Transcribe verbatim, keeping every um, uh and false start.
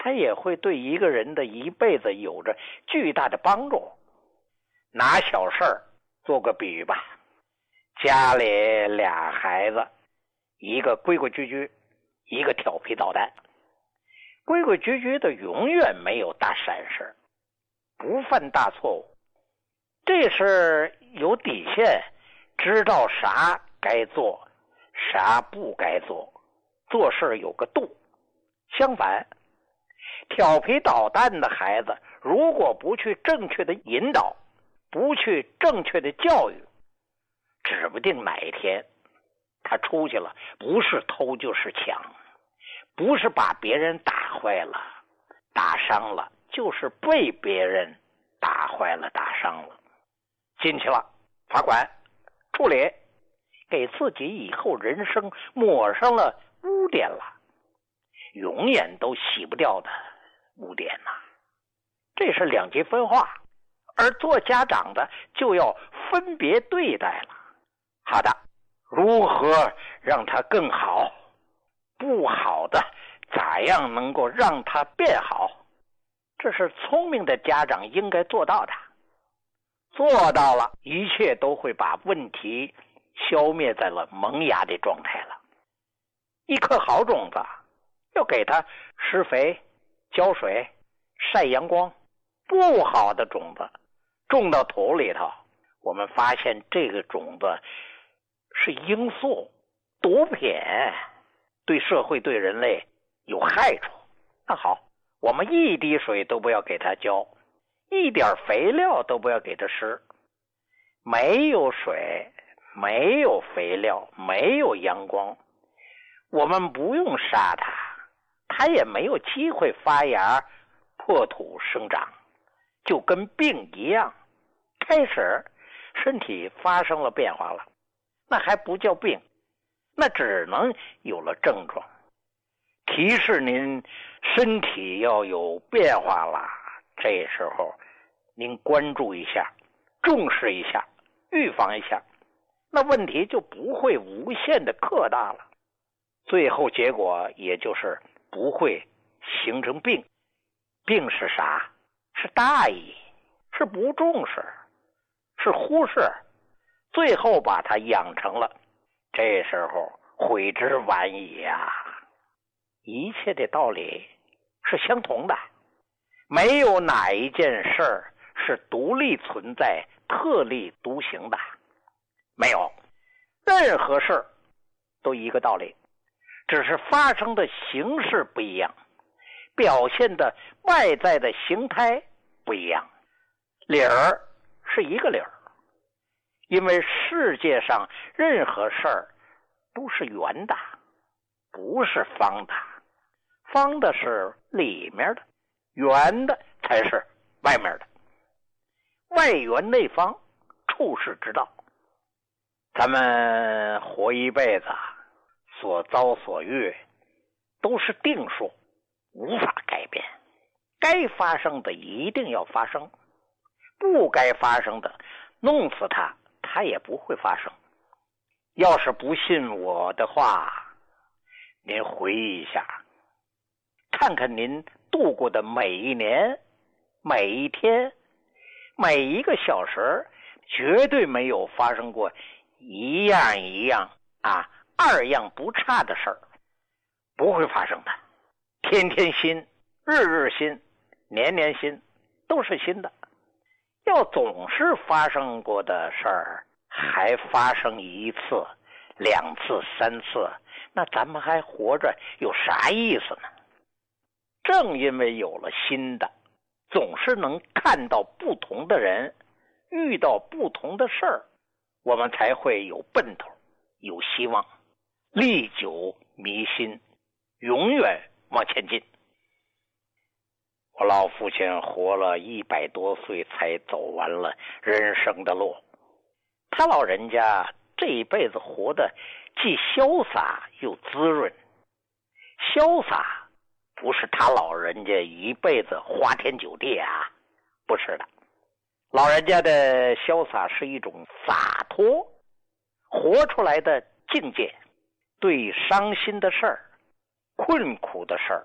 它也会对一个人的一辈子有着巨大的帮助。拿小事儿做个比喻吧，家里俩孩子，一个规规矩矩，一个调皮捣蛋。规规矩矩的永远没有大闪失，不犯大错误，这是有底线，知道啥该做，啥不该做，做事有个度。相反，调皮捣蛋的孩子，如果不去正确的引导，不去正确的教育，指不定哪一天他出去了，不是偷就是抢，不是把别人打坏了打伤了，就是被别人打坏了打伤了，进去了罚款处理，给自己以后人生抹上了污点了，永远都洗不掉的污点呐、啊。这是两极分化，而做家长的就要分别对待了。好的，如何让它更好？不好的，咋样能够让它变好？这是聪明的家长应该做到的。做到了，一切都会把问题消灭在了萌芽的状态了。一颗好种子，要给它施肥、浇水、晒阳光。不好的种子种到土里头，我们发现这个种子是罂粟、毒品，对社会对人类有害处。那好，我们一滴水都不要给它浇，一点肥料都不要给它施。没有水，没有肥料，没有阳光，我们不用杀它，它也没有机会发芽破土生长，就跟病一样，开始身体发生了变化了，那还不叫病，那只能有了症状，提示您身体要有变化了。这时候您关注一下，重视一下，预防一下，那问题就不会无限的扩大了，最后结果也就是不会形成病。病是啥？是大意，是不重视，是忽视，最后把它养成了，这时候悔之晚矣啊！一切的道理是相同的，没有哪一件事儿是独立存在、特立独行的，没有，任何事儿都一个道理，只是发生的形式不一样，表现的外在的形态不一样。理儿是一个理儿，因为世界上任何事儿都是圆的，不是方的，方的是里面的，圆的才是外面的，外圆内方，处世之道。咱们活一辈子，所遭所遇都是定数，无法改变，该发生的一定要发生，不该发生的弄死它，它也不会发生。要是不信我的话，您回忆一下，看看您度过的每一年、每一天、每一个小时，绝对没有发生过一样一样啊二样不差的事儿，不会发生的。天天新，日日新，年年新，都是新的。要总是发生过的事儿还发生一次、两次、三次，那咱们还活着有啥意思呢？正因为有了新的，总是能看到不同的人，遇到不同的事儿，我们才会有奔头，有希望，历久弥新，永远往前进。我老父亲活了一百多岁才走完了人生的路，他老人家这一辈子活得既潇洒又滋润。潇洒不是他老人家一辈子花天酒地啊，不是的，老人家的潇洒是一种洒脱活出来的境界，对伤心的事儿、困苦的事儿